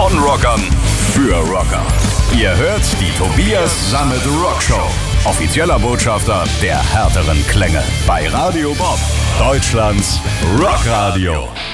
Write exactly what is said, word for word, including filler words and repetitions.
Von Rockern für Rocker. Ihr hört die Tobias Sammet Rock Show. Offizieller Botschafter der härteren Klänge. Bei Radio Bob, Deutschlands Rockradio.